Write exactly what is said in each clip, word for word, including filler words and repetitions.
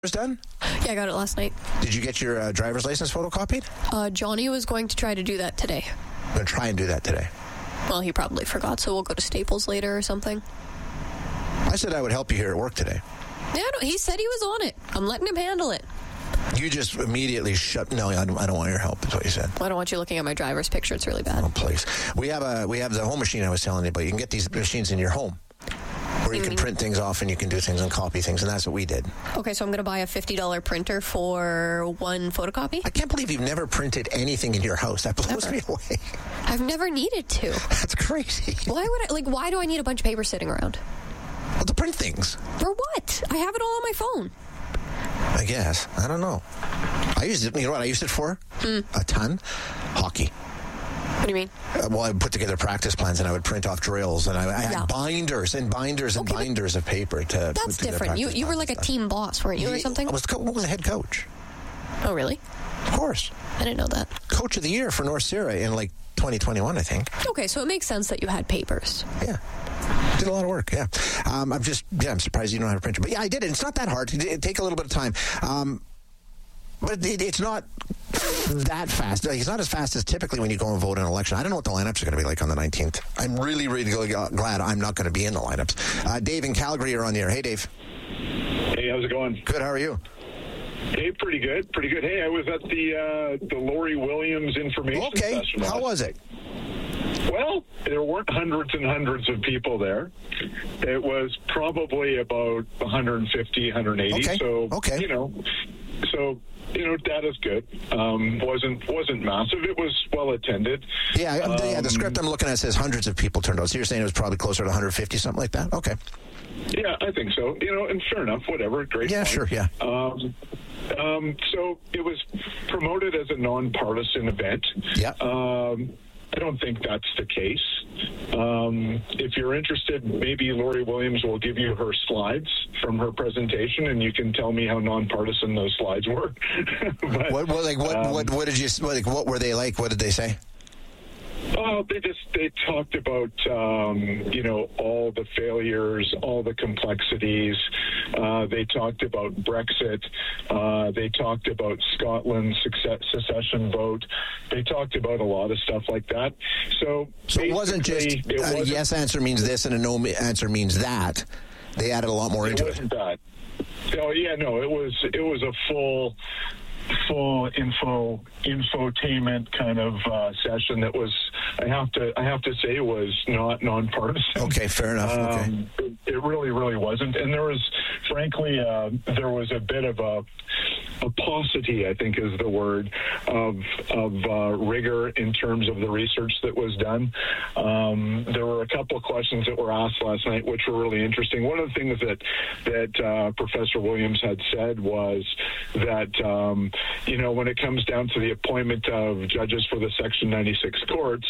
done? Yeah, I got it last night. Did you get your uh, driver's license photocopied? Uh, Johnny was going to try to do that today. I'm going to try and do that today. Well, he probably forgot, so we'll go to Staples later or something. I said I would help you here at work today. Yeah, no, he said he was on it. I'm letting him handle it. You just immediately shut. No, I don't, I don't want your help. Is what you said. I don't want you looking at my driver's picture. It's really bad. Oh, please. We have a we have the home machine I was telling you about. You can get these machines in your home, where you can print things off and you can do things and copy things, and that's what we did. Okay, so I'm going to buy a fifty dollars printer for one photocopy? I can't believe you've never printed anything in your house. That blows Never. me away. I've never needed to. That's crazy. Why would I, like, why do I need a bunch of paper sitting around? Well, to print things. For what? I have it all on my phone. I guess. I don't know. I used it, you know what I used it for? Mm. A ton? Hockey. What do you mean? Uh, well, I would put together practice plans, and I would print off drills, and I, I had Yeah. binders and binders and Okay, but binders of paper to That's put together different. You practice you were plans like a and stuff. team boss, weren't you, or Yeah, something? I was, co- what was the head coach? Oh, really? Of course. I didn't know that. Coach of the year for North Sierra in like twenty twenty-one, I think. Okay, so it makes sense that you had papers. Yeah. Did a lot of work, yeah. Um, I'm just, yeah, I'm surprised you know how to print it. But yeah, I did it. It's not that hard. It, it take a little bit of time. Um, but it, it's not that fast. Like, it's not as fast as typically when you go and vote in an election. I don't know what the lineups are going to be like on the nineteenth. I'm really, really glad I'm not going to be in the lineups. Uh, Dave in Calgary are on the air. Hey, Dave. Hey, how's it going? Good. How are you? Hey, pretty good, pretty good. Hey, I was at the uh, the Lori Williams information Okay. session. How last was it? Well, there weren't hundreds and hundreds of people there. It was probably about one hundred fifty, one hundred eighty. Okay. So, Okay. you know, so you know, that is good. Um, wasn't wasn't massive. It was well attended. Yeah, I- the, yeah, the Um, script I'm looking at says hundreds of people turned out. So you're saying it was probably closer to one hundred fifty, something like that? Okay. Yeah, I think so. You know, and fair enough. Whatever. Great. Yeah, point. sure, yeah. Um, um, so it was promoted as a nonpartisan event. Yeah. Um, I don't think that's the case. Um, if you're interested, maybe Lori Williams will give you her slides from her presentation, and you can tell me how nonpartisan those slides were. But, What, what, like, what, um, what, what did you, what, like, what were they like? What did they say? Oh, they just they talked about um, you know all the failures, all the complexities. Uh, they talked about Brexit. Uh, they talked about Scotland's success, secession vote. They talked about a lot of stuff like that. So, So it wasn't just basically, it a wasn't- yes answer means this and a no answer means that. They added a lot more It into it. wasn't that. Oh yeah, no, it was it was a full full info infotainment kind of uh, session that was I have to I have to say was not nonpartisan. Okay, fair enough. Okay. Um, it, it really really wasn't, and there was frankly uh, there was a bit of a a paucity, I think is the word, of of uh, rigor in terms of the research that was done. Um, there were a couple of questions that were asked last night, which were really interesting. One of the things that that uh, Professor Williams had said was that um, you know when it comes down to the appointment of judges for the Section ninety-six courts,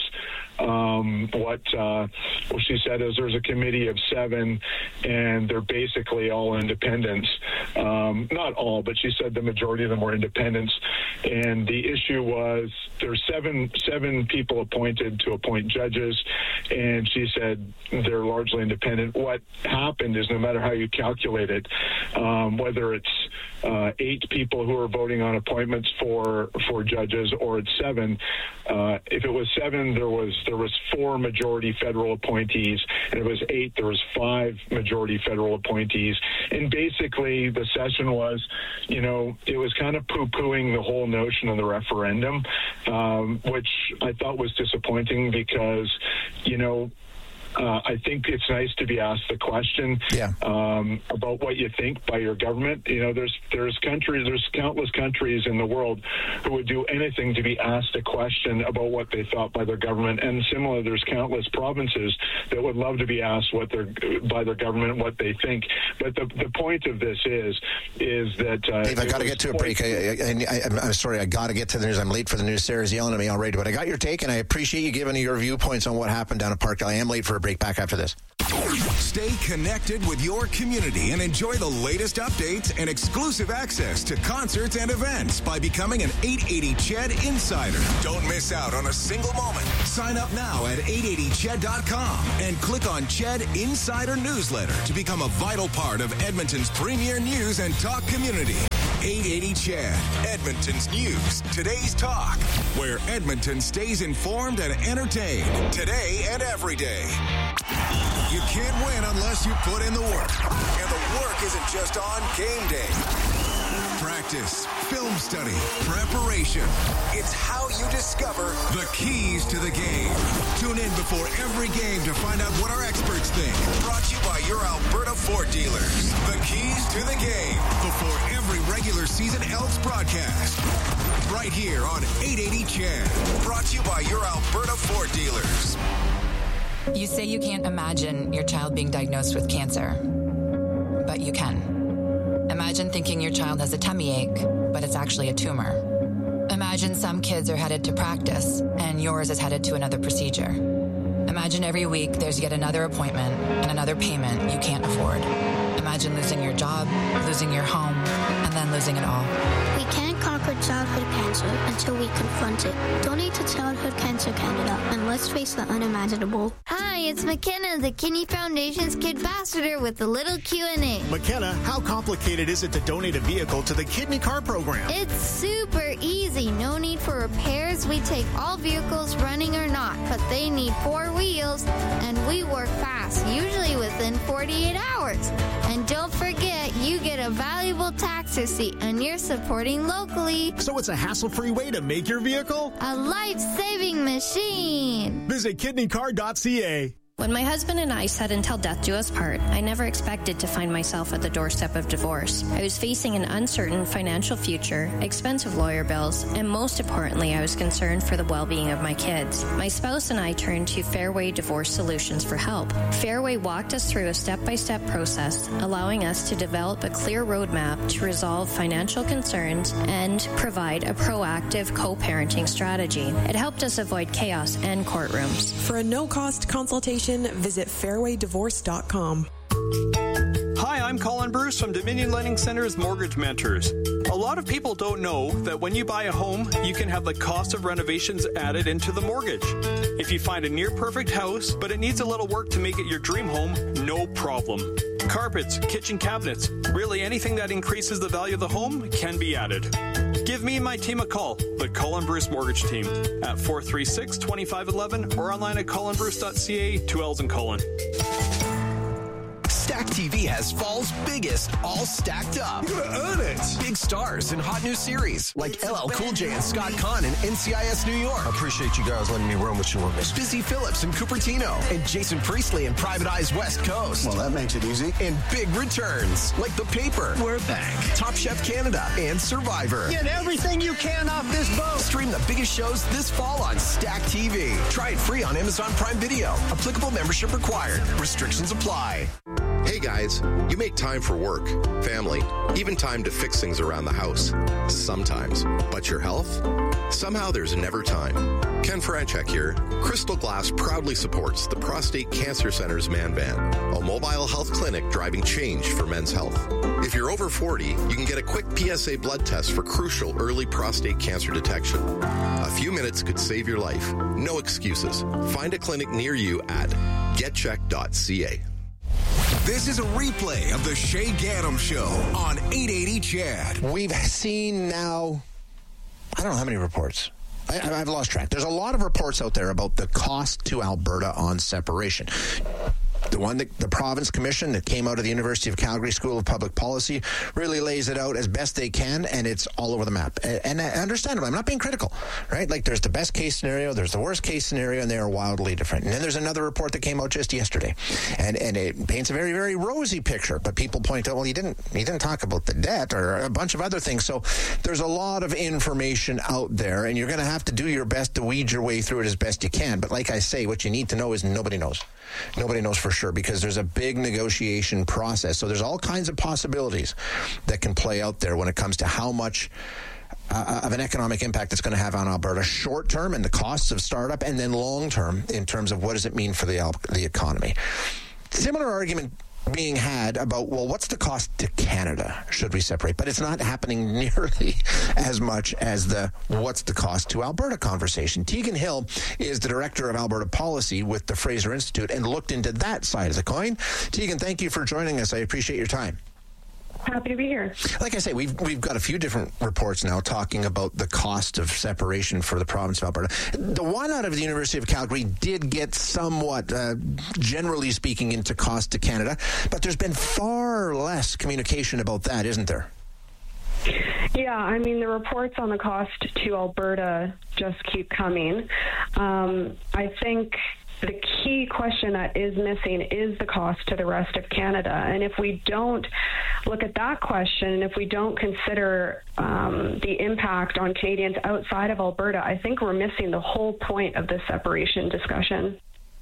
um, what uh, what she said is there's a committee of seven, and they're basically all independents. Um, not all, but she said the majority of them were independents. And the issue was there's seven seven people appointed to appoint judges, and she said they're largely independent. What happened is no matter how you calculate it, um, whether it's uh, eight people who are voting on appointments for for judges or it's seven, uh, if it was seven, there was there was four majority federal appointees, and if it was eight, there was five majority federal appointees. And basically, the session was, you know, it was kind of poo-pooing the whole notion of the referendum, um, which I thought was disappointing because, you know, Uh, I think it's nice to be asked the question Yeah. um, about what you think by your government. You know, there's there's countries, there's countless countries in the world who would do anything to be asked a question about what they thought by their government. And similarly, there's countless provinces that would love to be asked what their by their government what they think. But the the point of this is is that uh, Dave, I got to get to a break. I, I, I, I'm, I'm sorry, I got to get to the news. I'm late for the news. Sarah's yelling at me already, but I got your take, and I appreciate you giving your viewpoints on what happened down at Parkdale. I am late for a break. Back after this. Stay connected with your community and enjoy the latest updates and exclusive access to concerts and events by becoming an eight eighty C H E D Insider. Don't miss out on a single moment. Sign up now at eight eighty C H E D dot com and click on C H E D Insider Newsletter to become a vital part of Edmonton's premier news and talk community. eight eighty C H E D, Edmonton's news, today's talk, where Edmonton stays informed and entertained today and every day. You can't win unless you put in the work. And the work isn't just on game day. Practice, film study, preparation. It's how you discover the keys to the game. Tune in before every game to find out what our experts think. Brought to you by your Alberta Ford dealers. The keys to the game before every regular season Elks broadcast. Right here on eight eighty C H E D. Brought to you by your Alberta Ford dealers. You say you can't imagine your child being diagnosed with cancer, but you can. Imagine thinking your child has a tummy ache, but it's actually a tumor. Imagine some kids are headed to practice, and yours is headed to another procedure. Imagine every week there's yet another appointment and another payment you can't afford. Imagine losing your job, losing your home, and then losing it all. We can't conquer childhood cancer until we confront it. Donate to Childhood Cancer Canada, and let's face the unimaginable. Hi, it's McKenna, the Kidney Foundation's Kid Ambassador with a little Q and A. McKenna, how complicated is it to donate a vehicle to the Kidney Car Program? It's super easy. No need for repairs. We take all vehicles, running or not, but they need four wheels, and we work fast, usually within forty-eight hours. And don't forget, you get a valuable tax receipt, and you're supporting locally. So it's a hassle-free way to make your vehicle a life-saving machine. Visit kidney car dot c a. When my husband and I said until death do us part, I never expected to find myself at the doorstep of divorce. I was facing an uncertain financial future, expensive lawyer bills, and most importantly, I was concerned for the well-being of my kids. My spouse and I turned to Fairway Divorce Solutions for help. Fairway walked us through a step-by-step process, allowing us to develop a clear roadmap to resolve financial concerns and provide a proactive co-parenting strategy. It helped us avoid chaos and courtrooms. For a no-cost consultation, visit fairway divorce dot com. Hi, I'm Colin Bruce from Dominion Lending Center's Mortgage Mentors. A lot of people don't know that when you buy a home, you can have the cost of renovations added into the mortgage. If you find a near-perfect house, but it needs a little work to make it your dream home, no problem. Carpets, kitchen cabinets, really anything that increases the value of the home can be added. Give me and my team a call, the Colin Bruce Mortgage Team, at four three six, two five one one or online at colin bruce dot c a, two L's in Colin. Stack T V has fall's biggest, all stacked up. You're gonna earn it. Big stars and hot new series like L L Cool J and Scott Conn in N C I S New York. I appreciate you guys letting me run with you on this. Busy Phillips and Cupertino and Jason Priestley in Private Eyes West Coast. Well, that makes it easy. And big returns like The Paper, We're back, Top Chef Canada, and Survivor. Get everything you can off this boat. Stream the biggest shows this fall on Stack T V. Try it free on Amazon Prime Video. Applicable membership required. Restrictions apply. Hey guys, you make time for work, family, even time to fix things around the house. Sometimes. But your health? Somehow there's never time. Ken Franchek here. Crystal Glass proudly supports the Prostate Cancer Center's Man Van, a mobile health clinic driving change for men's health. If you're over forty, you can get a quick P S A blood test for crucial early prostate cancer detection. A few minutes could save your life. No excuses. Find a clinic near you at get check dot c a. This is a replay of the Shay Gaddam Show on eight eighty C H E D. We've seen now, I don't know how many reports. I, I've lost track. There's a lot of reports out there about the cost to Alberta on separation. The one that the province commission that came out of the University of Calgary School of Public Policy really lays it out as best they can, and it's all over the map. And, and understandable, I'm not being critical, right? Like, there's the best case scenario, there's the worst case scenario, and they are wildly different. And then there's another report that came out just yesterday, and and it paints a very, very rosy picture. But people point out, well, he didn't he didn't talk about the debt or a bunch of other things. So there's a lot of information out there, and you're going to have to do your best to weed your way through it as best you can. But like I say, what you need to know is nobody knows. Nobody knows for sure, because there's a big negotiation process. So there's all kinds of possibilities that can play out there when it comes to how much uh, of an economic impact it's going to have on Alberta short term and the costs of startup, and then long term in terms of what does it mean for the the economy. similar argument being had about, well, what's the cost to Canada should we separate? But it's not happening nearly as much as the what's the cost to Alberta conversation. Tegan Hill is the director of Alberta policy with the Fraser Institute and looked into that side of the coin. Tegan, thank you for joining us. I appreciate your time. Happy to be here. Like I say, we've we've got a few different reports now talking about the cost of separation for the province of Alberta. The one out of the University of Calgary did get somewhat, uh, generally speaking, into cost to Canada, but there's been far less communication about that, isn't there? Yeah, I mean, the reports on the cost to Alberta just keep coming. Um, I think the key question that is missing is the cost to the rest of Canada. And if we don't look at that question, and if we don't consider um, the impact on Canadians outside of Alberta, I think we're missing the whole point of this separation discussion.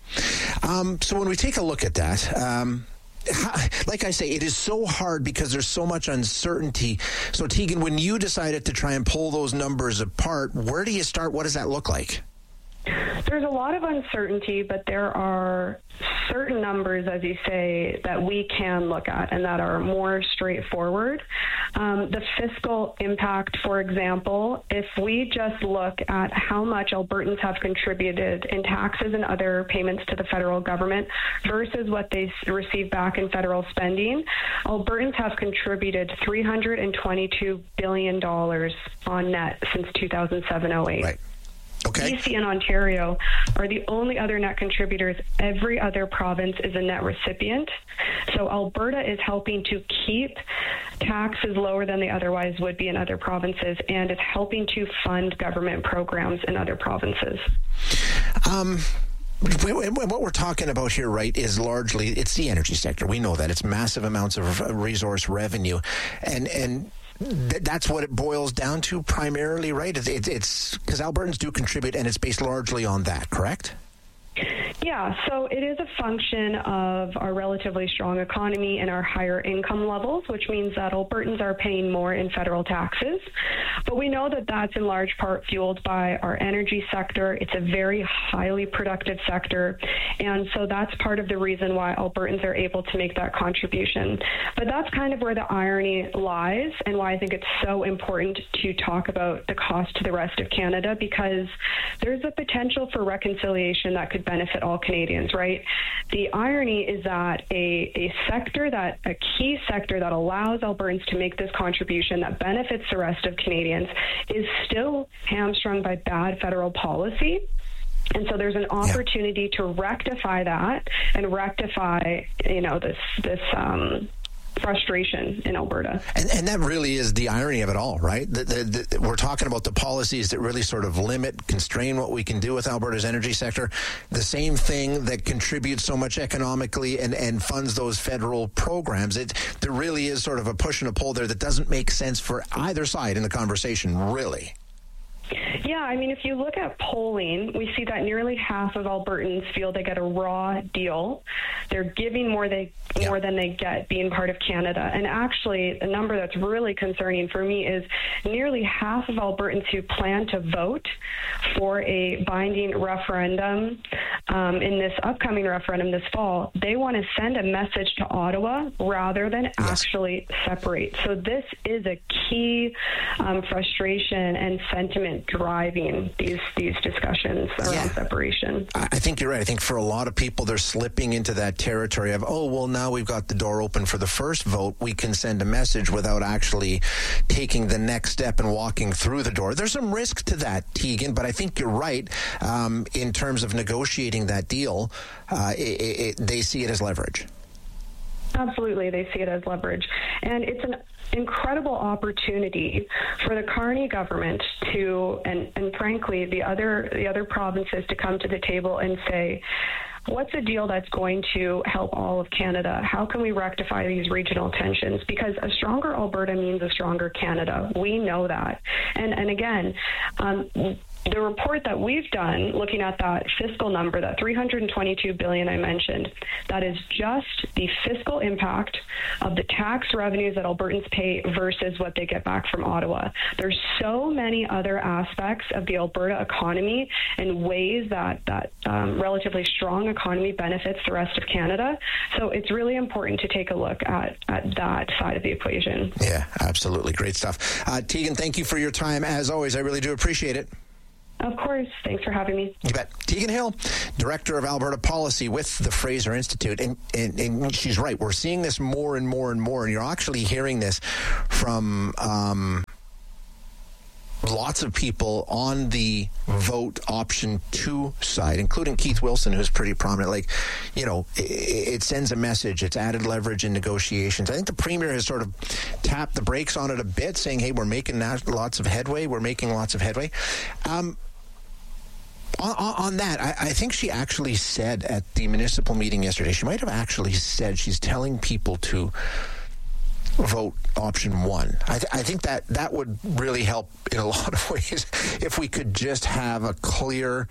Um, so when we take a look at that, um, like I say, it is so hard because there's so much uncertainty. So, Tegan, when you decided to try and pull those numbers apart, where do you start? What does that look like? There's a lot of uncertainty, but there are certain numbers, as you say, that we can look at and that are more straightforward. Um, the fiscal impact, for example, if we just look at how much Albertans have contributed in taxes and other payments to the federal government versus what they receive back in federal spending, Albertans have contributed three hundred twenty-two billion dollars on net since two thousand seven oh eight. Right. Okay. B C and Ontario are the only other net contributors. Every other province is a net recipient. So Alberta is helping to keep taxes lower than they otherwise would be in other provinces, and is helping to fund government programs in other provinces. Um. What we're talking about here, right, is largely, it's the energy sector. We know that. It's massive amounts of resource revenue. And, and, Th- that's what it boils down to primarily, right? It's because Albertans do contribute, and it's based largely on that, correct? Yeah, so it is a function of our relatively strong economy and our higher income levels, which means that Albertans are paying more in federal taxes. But we know that that's in large part fueled by our energy sector. It's a very highly productive sector, and so that's part of the reason why Albertans are able to make that contribution. But that's kind of where the irony lies, and why I think it's so important to talk about the cost to the rest of Canada, because there's a potential for reconciliation that could benefit all Canadians, right? The irony is that a, a sector that, a key sector that allows Albertans to make this contribution that benefits the rest of Canadians is still hamstrung by bad federal policy. And so there's an opportunity yeah. to rectify that and rectify, you know, this, this, um, frustration in Alberta. And, and that really is the irony of it all, right? The, the, the, we're talking about the policies that really sort of limit, constrain what we can do with Alberta's energy sector. The same thing that contributes so much economically and, and funds those federal programs. It, there really is sort of a push and a pull there that doesn't make sense for either side in the conversation, really. Yeah, I mean, if you look at polling, we see that nearly half of Albertans feel they get a raw deal. They're giving more they yeah. more than they get being part of Canada. And actually, a number that's really concerning for me is nearly half of Albertans who plan to vote for a binding referendum um, in this upcoming referendum this fall, they want to send a message to Ottawa rather than yes. actually separate. So this is a key um, frustration and sentiment driving these these discussions around yeah. separation. I think you're right. I think for a lot of people, they're slipping into that territory of, oh, well, now we've got the door open for the first vote. We can send a message without actually taking the next step and walking through the door. There's some risk to that, Tegan, but I think you're right. Um, in terms of negotiating that deal, uh, it, it, they see it as leverage. Absolutely, they see it as leverage. And it's an incredible opportunity for the Carney government to, and, and frankly, the other the other provinces to come to the table and say, what's a deal that's going to help all of Canada? How can we rectify these regional tensions? Because a stronger Alberta means a stronger Canada. We know that. And and again, um, the report that we've done, looking at that fiscal number, that three hundred twenty-two billion dollars I mentioned, that is just the fiscal impact of the tax revenues that Albertans pay versus what they get back from Ottawa. There's so many other aspects of the Alberta economy and ways that that um, relatively strong economy benefits the rest of Canada. So it's really important to take a look at, at that side of the equation. Yeah, absolutely. Great stuff. Uh, Tegan, thank you for your time. As always, I really do appreciate it. Of course. Thanks for having me. You bet. Tegan Hill, Director of Alberta Policy with the Fraser Institute. And, and, and she's right. We're seeing this more and more and more. And you're actually hearing this from um, lots of people on the vote option two side, including Keith Wilson, who's pretty prominent. Like, you know, it, it sends a message. It's added leverage in negotiations. I think the Premier has sort of tapped the brakes on it a bit, saying, hey, we're making lots of headway. We're making lots of headway. Um, On, on that, I, I think she actually said at the municipal meeting yesterday, she might have actually said she's telling people to vote option one. I, th- I think that that would really help in a lot of ways if we could just have a clear,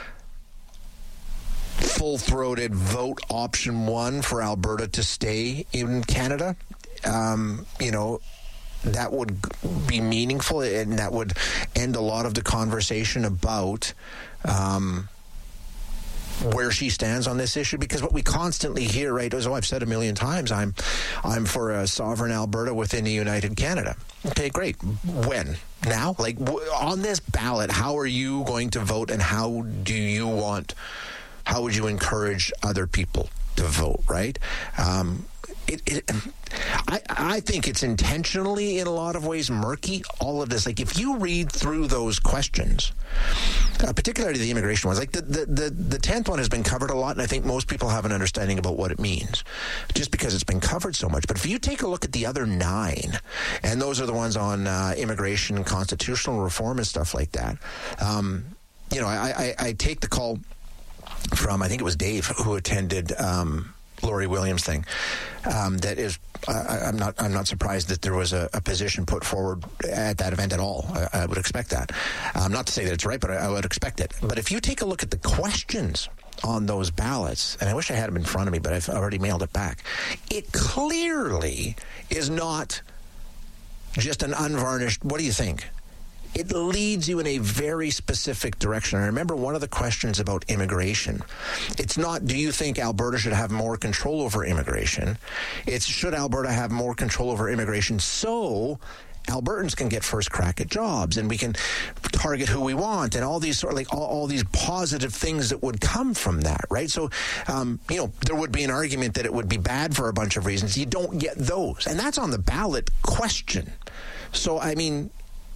full-throated vote option one for Alberta to stay in Canada. Um, you know, that would be meaningful, and that would end a lot of the conversation about um, where she stands on this issue. Because what we constantly hear, right, is, oh, I've said a million times, I'm, I'm for a sovereign Alberta within a united Canada. Okay, great. When? Now? Like, w- on this ballot, how are you going to vote, and how do you want, how would you encourage other people to vote, right? Um, It, it, I, I think it's intentionally, in a lot of ways, murky, all of this. Like, if you read through those questions, uh, particularly the immigration ones, like the, the, the, the tenth one has been covered a lot, and I think most people have an understanding about what it means, just because it's been covered so much. But if you take a look at the other nine, and those are the ones on uh, immigration, constitutional reform, and stuff like that, um, you know, I, I, I take the call from, I think it was Dave, who attended Um, Lori Williams thing. Um, that is, uh, I'm not. I'm not surprised that there was a, a position put forward at that event at all. I, I would expect that. Um, not to say that it's right, but I, I would expect it. But if you take a look at the questions on those ballots, and I wish I had them in front of me, but I've already mailed it back. It clearly is not just an unvarnished, what do you think? It leads you in a very specific direction. I remember one of the questions about immigration. It's not, do you think Alberta should have more control over immigration? It's, should Alberta have more control over immigration so Albertans can get first crack at jobs, and we can target who we want, and all these sort of like all, all these positive things that would come from that, right? So, um, you know, there would be an argument that it would be bad for a bunch of reasons. You don't get those, and that's on the ballot question. So, I mean,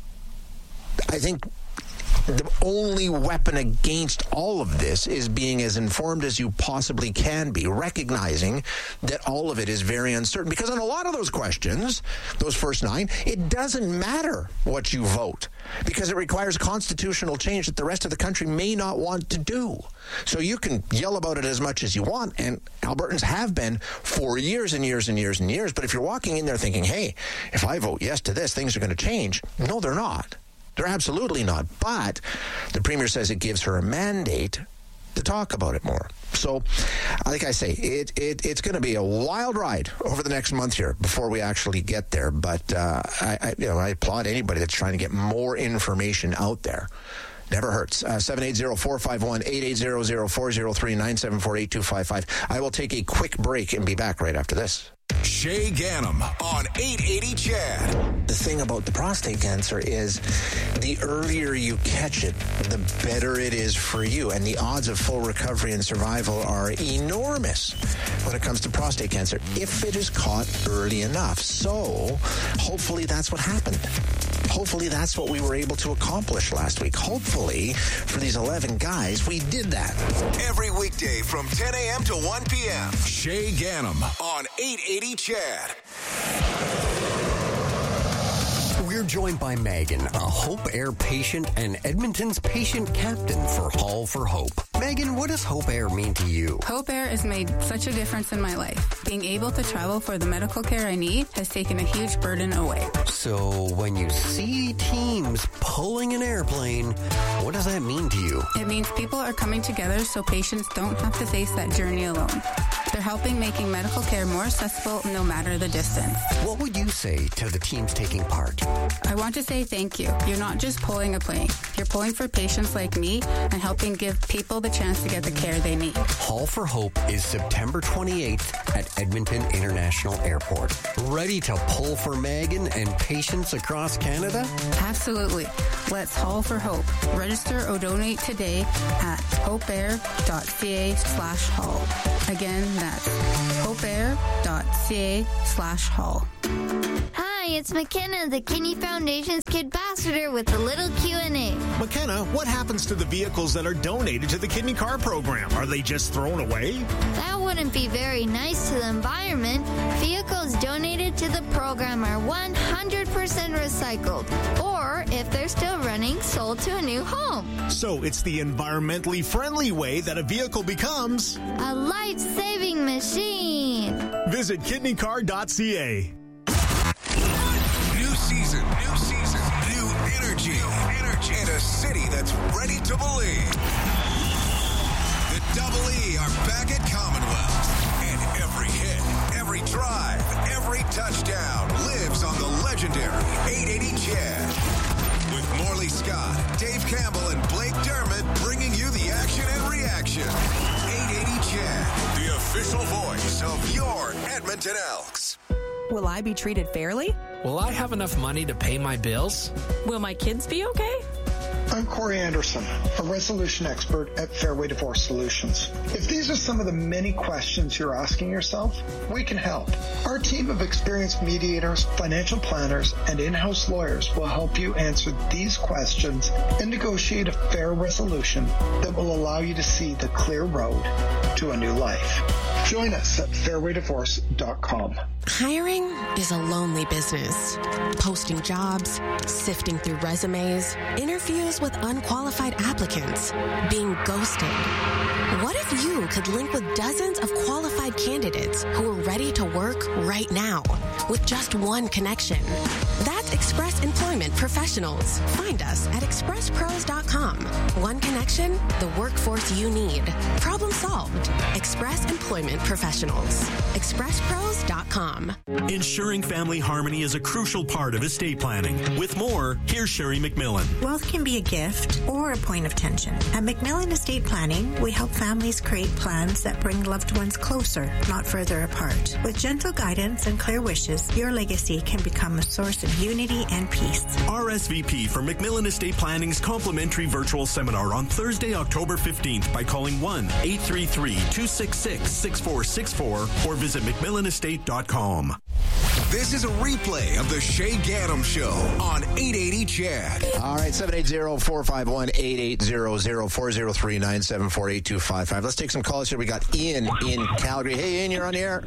I think the only weapon against all of this is being as informed as you possibly can be, recognizing that all of it is very uncertain. Because on a lot of those questions, those first nine, it doesn't matter what you vote, because it requires constitutional change that the rest of the country may not want to do. So you can yell about it as much as you want, and Albertans have been for years and years and years and years. But if you're walking in there thinking, hey, if I vote yes to this, things are going to change. No, they're not. They're absolutely not. But the Premier says it gives her a mandate to talk about it more. So, like I say, it, it it's going to be a wild ride over the next month here before we actually get there. But uh, I, I, you know, I applaud anybody that's trying to get more information out there. Never hurts. Uh, seven eight zero, four five one, eight eight zero zero, four zero three, nine seven four, eight two five five. I will take a quick break and be back right after this. Shay Ganem on eight eighty C H A D. The thing about the prostate cancer is the earlier you catch it, the better it is for you. And the odds of full recovery and survival are enormous when it comes to prostate cancer, if it is caught early enough. So hopefully that's what happened. Hopefully that's what we were able to accomplish last week. Hopefully for these eleven guys, we did that. Every weekday from ten a.m. to one p.m. Shay Ganem on eight eighty C H A D. We're We're joined by Megan, a Hope Air patient and Edmonton's patient captain for Hall for Hope. Megan, what does Hope Air mean to you? Hope Air has made such a difference in my life. Being able to travel for the medical care I need has taken a huge burden away. So when you see teams pulling an airplane, what does that mean to you? It means people are coming together so patients don't have to face that journey alone. They're helping making medical care more accessible no matter the distance. What would you say to the teams taking part? I want to say thank you. You're not just pulling a plane. You're pulling for patients like me and helping give people the chance to get the care they need. Hall for Hope is September twenty-eighth at Edmonton International Airport. Ready to pull for Megan and patients across Canada? Absolutely. Let's Hall for Hope. Register or donate today at hopeair.ca slash hall. Again, that's hopeair.ca slash hall. Hi, it's McKenna, the Kidney Foundation's Kid Ambassador with a little Q and A. McKenna, what happens to the vehicles that are donated to the Kidney Car Program? Are they just thrown away? That wouldn't be very nice to the environment. Vehicles donated to the program are one hundred percent recycled, or if they're still running, sold to a new home. So it's the environmentally friendly way that a vehicle becomes a life-saving machine. Visit kidney car dot c a. New season, new season, new energy, energy, and a city that's ready to believe. The Double E are back at Commonwealth, and every hit, every drive, every touchdown lives on the legendary eight eighty Chad. With Morley Scott, Dave Campbell, and Blake Dermott bringing you the action and reaction. eight eighty Chad, the official voice of your Edmonton Elks. Will I be treated fairly? Will I have enough money to pay my bills? Will my kids be okay? I'm Corey Anderson, a resolution expert at Fairway Divorce Solutions. If these are some of the many questions you're asking yourself, we can help. Our team of experienced mediators, financial planners, and in-house lawyers will help you answer these questions and negotiate a fair resolution that will allow you to see the clear road to a new life. Join us at fairway divorce dot com. Hiring is a lonely business. Posting jobs, sifting through resumes, interviews with unqualified applicants, being ghosted. What if you could link with dozens of qualified candidates who are ready to work right now with just one connection? That's Express Employment Professionals. Find us at express pros dot com. One connection, the workforce you need. Problem solved. Express Employment Professionals. express pros dot com. Ensuring family harmony is a crucial part of estate planning. With more, here's Sherry McMillan. Wealth can be a gift or a point of tension. At McMillan Estate Planning, we help families create plans that bring loved ones closer, not further apart. With gentle guidance and clear wishes, your legacy can become a source of unity and peace. R S V P for McMillan Estate Planning's complimentary virtual seminar on Thursday, October fifteenth by calling one eight three three, two six six, six four six four or visit mcmillan estate dot com. This is a replay of the Shay Gaddam Show on eight eighty Chad. All right, seven eight zero, four five one, eight eight zero zero, four zero three, nine seven four, eight two five five. Let's take some calls here. We got Ian in Calgary. Hey, Ian, you're on the air.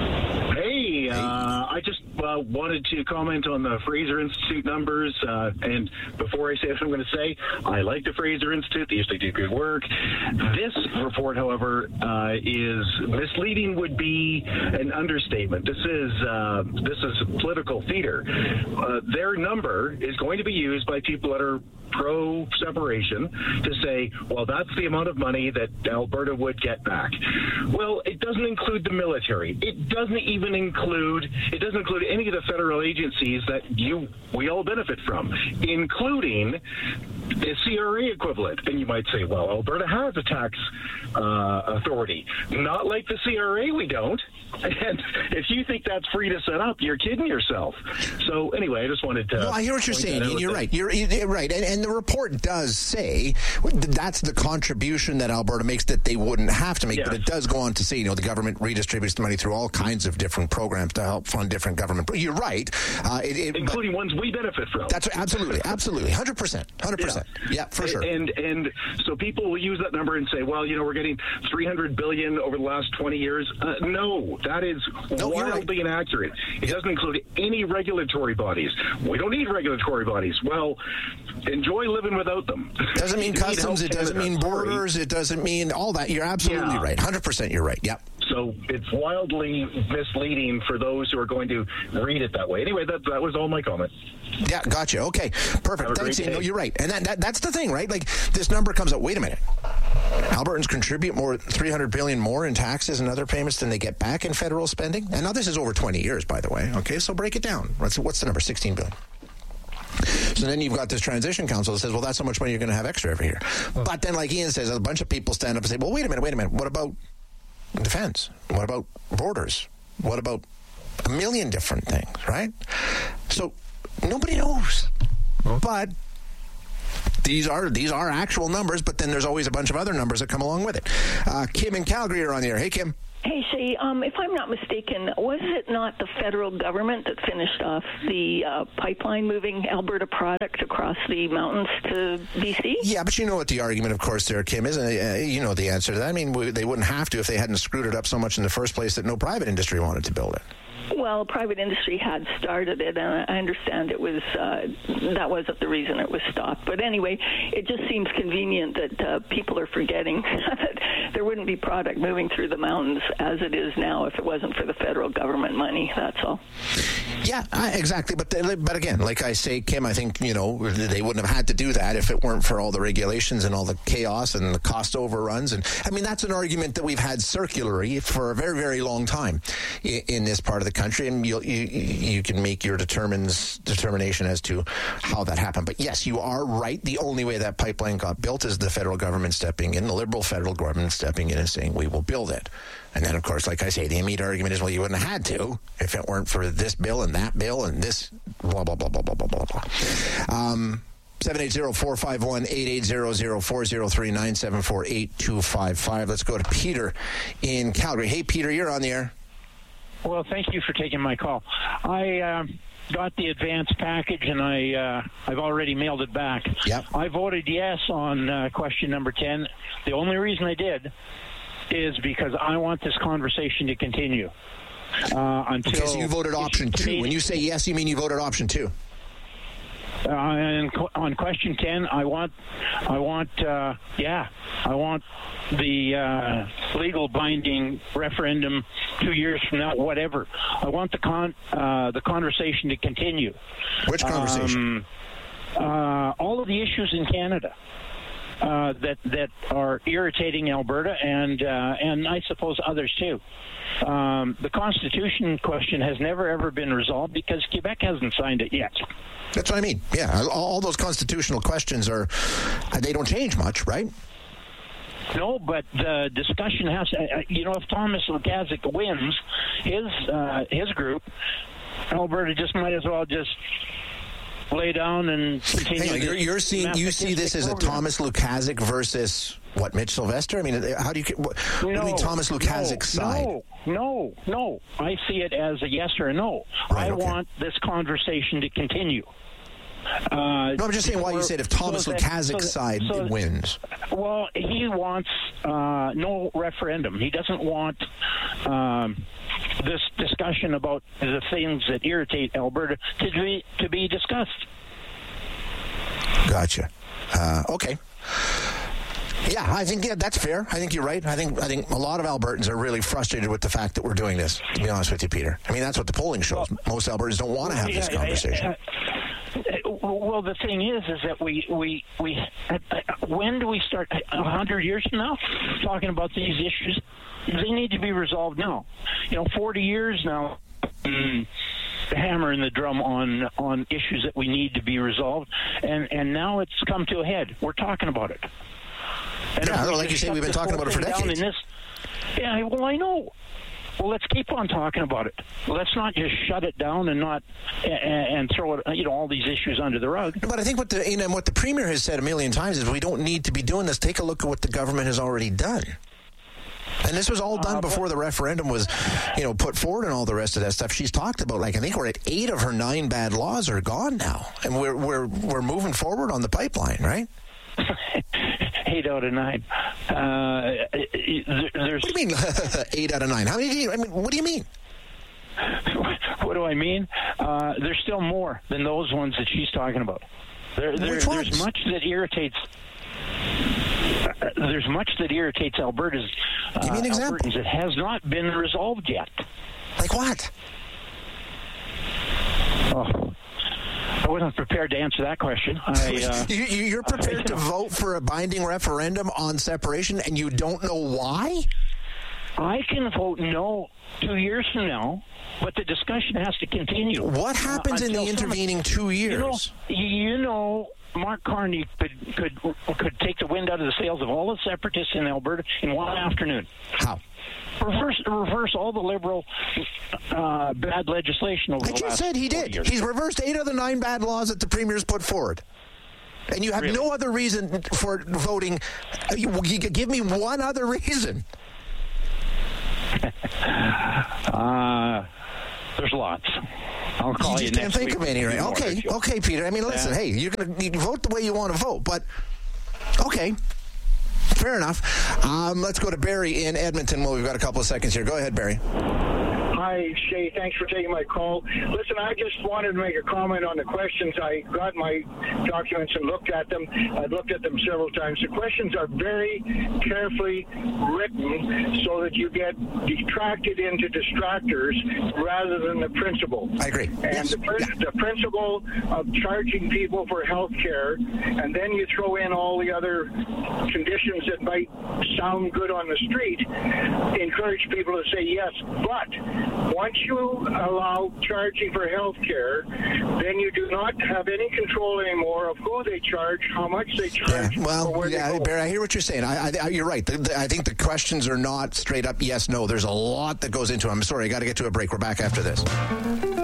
Hey, uh, I just uh, wanted to comment on the Fraser Institute numbers. Uh, and before I say what I'm going to say, I like the Fraser Institute. They usually do good work. This report, however, uh, is misleading would be an understatement. This is uh, this is political theater. Uh, their number is going to be used by people that are pro-separation to say, well, that's the amount of money that Alberta would get back. Well, it doesn't include the military. It doesn't even include, it doesn't include any of the federal agencies that you, we all benefit from, including the C R A equivalent. And you might say, well, Alberta has a tax uh, authority. Not like the C R A, we don't. And if you think that's free to set up, you're kidding yourself. So anyway, I just wanted to... No, I hear what you're saying, and you're right. You're, you're right. And, and the report does say that's the contribution that Alberta makes that they wouldn't have to make, yes. But it does go on to say, you know, the government redistributes the money through all kinds of different programs to help fund different government. You're right. Uh, it, it, Including ones we benefit from. That's absolutely, absolutely. one hundred percent. one hundred percent. Yeah, yeah for sure. And, and so people will use that number and say, well, you know, we're getting three hundred billion dollars over the last twenty years. Uh, no, that is no, wildly right. inaccurate. It doesn't include any regulatory bodies. We don't need regulatory bodies. Well, enjoy living without them. Doesn't mean customs. It doesn't mean borders. It doesn't mean all that. You're absolutely yeah. right. one hundred percent you're right. Yep. So it's wildly misleading for those who are going to read it that way. Anyway, that that was all my comment. Yeah, gotcha. Okay, perfect. Thanks. No, you're right. And that, that that's the thing, right? Like, this number comes up, wait a minute. Albertans contribute more, three hundred billion dollars more in taxes and other payments than they get back in federal spending. And now this is over twenty years, by the way. Okay, so break it down. What's, what's the number? sixteen billion dollars. So then you've got this transition council that says, well, that's how much money you're going to have extra every year. But then, like Ian says, a bunch of people stand up and say, well, wait a minute, wait a minute. What about defense? What about borders? What about a million different things, right? So nobody knows. But these are these are actual numbers, but then there's always a bunch of other numbers that come along with it. Uh, Kim in Calgary are on the air. Hey, Kim. Hey, Shay, um, if I'm not mistaken, was it not the federal government that finished off the uh, pipeline moving Alberta product across the mountains to B C? Yeah, but you know what the argument, of course, there, Kim, isn't it? Uh, you know the answer to that. I mean, we, they wouldn't have to if they hadn't screwed it up so much in the first place that no private industry wanted to build it. Well, private industry had started it, and I understand it was uh, that wasn't the reason it was stopped. But anyway, it just seems convenient that uh, people are forgetting that there wouldn't be product moving through the mountains as it is now if it wasn't for the federal government money. That's all. Yeah, I, exactly. But they, but again, like I say, Kim, I think, you know, they wouldn't have had to do that if it weren't for all the regulations and all the chaos and the cost overruns. And I mean, that's an argument that we've had circularly for a very, very long time in, in this part of the country, and you'll, you you can make your determines determination as to how that happened. But yes, you are right. The only way that pipeline got built is the federal government stepping in, the Liberal federal government stepping in and saying, we will build it. And then, of course, like I say, the immediate argument is, well, you wouldn't have had to if it weren't for this bill and that bill and this blah, blah, blah, blah, blah, blah, blah, blah. Um, seven eight zero, four five one, eight eight zero zero, four zero three, nine seven four, eight two five five. Let's go to Peter in Calgary. Hey, Peter, you're on the air. Well, thank you for taking my call. I uh, got the advance package, and I, uh, I've already mailed it back. Yep. I voted yes on uh, question number ten. The only reason I did is because I want this conversation to continue. Uh, until okay, so you voted option two. When you say yes, you mean you voted option two? Uh, and on question ten, I want, I want, uh, yeah, I want the uh, legal binding referendum two years from now, whatever. I want the con, uh, the conversation to continue. Which conversation? Um, uh, all of the issues in Canada. Uh, that that are irritating Alberta and uh, and I suppose others too. Um, the Constitution question has never ever been resolved because Quebec hasn't signed it yet. That's what I mean. Yeah, all, all those constitutional questions are they don't change much, right? No, but the discussion has. Uh, you know, if Thomas Lukaszuk wins his uh, his group, Alberta just might as well just lay down and continue. Hang on, you're, you're seeing you see this as a Thomas Lukaszuk versus what, Mitch Sylvester? I mean, how do you what, no, what do you mean Thomas Lukaszuk's no, side? No, no, no. I see it as a yes or a no. Right, I okay. want this conversation to continue. Uh, no, I'm just saying why you said if Thomas so Lukaszuk's so side so wins. Well, he wants uh, no referendum. He doesn't want um, this discussion about the things that irritate Alberta to be to be discussed. Gotcha. Uh, okay. Yeah, I think yeah, that's fair. I think you're right. I think I think a lot of Albertans are really frustrated with the fact that we're doing this, to be honest with you, Peter. I mean, that's what the polling shows. Most Albertans don't want to have this conversation. I, I, I, well, the thing is, is that we, we, we uh, when do we start, a hundred years from now, talking about these issues? They need to be resolved now. You know, forty years now, mm, hammering the drum on on issues that we need to be resolved, and, and now it's come to a head. We're talking about it. And yeah, like you say, we've been talking about it for decades. This, yeah, well, I know. Well, let's keep on talking about it. Let's not just shut it down and not and, and throw it, you know, all these issues under the rug. But I think what the you know, what the Premier has said a million times is we don't need to be doing this. Take a look at what the government has already done. And this was all done uh, before the referendum was, you know, put forward and all the rest of that stuff she's talked about. Like, I think we're at eight of her nine bad laws are gone now, and we're we're we're moving forward on the pipeline, right? Eight out of nine. Uh, there's. What do you mean? Eight out of nine? How many? Do you, I mean, what do you mean? What do I mean? Uh, there's still more than those ones that she's talking about. There, there, Which ones? There's much that irritates. Uh, there's much that irritates Alberta's uh, Give me an example. Albertans that has not been resolved yet. Like what? Oh, I wasn't prepared to answer that question. I, uh, you, you're prepared I, to vote for a binding referendum on separation, and you don't know why? I can vote no two years from now, but the discussion has to continue. What happens uh, in the intervening two years? You know, you know Mark Carney could, could could take the wind out of the sails of all the separatists in Alberta in one afternoon. How? Reverse reverse all the Liberal uh, bad legislation over I the just last said he did. Years. He's reversed eight of the nine bad laws that the Premier's put forward. And you have really? no other reason for voting. Give me one other reason. uh, there's lots. I'll call you you, just next can't think week of any right. Okay, okay, Peter. I mean, listen. Yeah. Hey, you're gonna you vote the way you want to vote, but okay, fair enough. Um, let's go to Barry in Edmonton. Well, we've got a couple of seconds here. Go ahead, Barry. Hi, Shay. Thanks for taking my call. Listen, I just wanted to make a comment on the questions. I got my documents and looked at them. I've looked at them several times. The questions are very carefully written so that you get detracted into distractors rather than the principle. I agree. And yes. the, pr- yeah. the principle of charging people for health care, and then you throw in all the other conditions that might sound good on the street, encourage people to say yes. But once you allow charging for health care, then you do not have any control anymore of who they charge, how much they charge. Yeah, well, yeah, Barry, I hear what you're saying. I, I, you're right. The, the, I think the questions are not straight up yes, no. There's a lot that goes into them. I'm sorry, I got to get to a break. We're back after this.